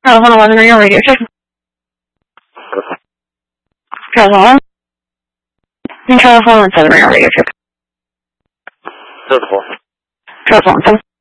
Telephone 11 on your radio check. Telephone 11. Telephone 17 on your radio check. Telephone. Telephone 7.